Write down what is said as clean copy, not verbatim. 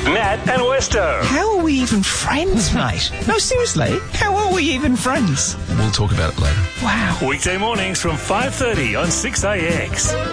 Matt and Westo. How are we even friends, mate? No, seriously, how are we even friends? We'll talk about it later. Wow. Weekday mornings from 5:30 on 6AX.